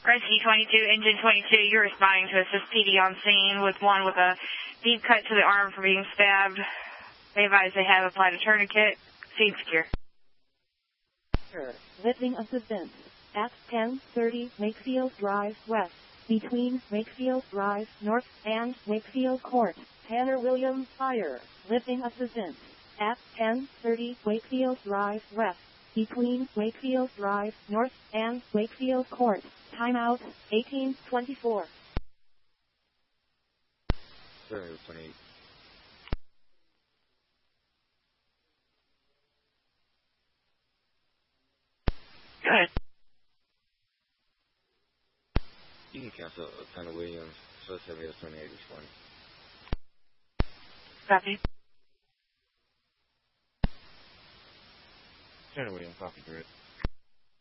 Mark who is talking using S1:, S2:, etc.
S1: Rescue 22, Engine 22, you're responding to assist PD on scene with one with a deep cut to the arm for being stabbed. They advise they have applied a tourniquet. Scene secure.
S2: Living assistance at 1030 Wakefield Drive West, between Wakefield Drive North and Wakefield Court. Tanner Williams Fire. Living assistance at 1030 Wakefield Drive West, between Wakefield Drive North and Wakefield Court. Timeout 1824.
S3: 28.
S1: Go ahead.
S3: You can cancel Tanner Williams, first area 28 responding.
S1: Copy.
S3: Tanner Williams, copy, grid.